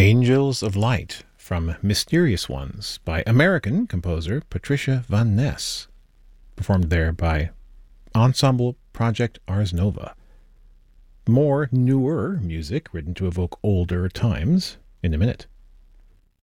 Angels of Light from Mysterious Ones by American composer Patricia Van Ness, performed there by Ensemble Project Ars Nova. More newer music written to evoke older times in a minute.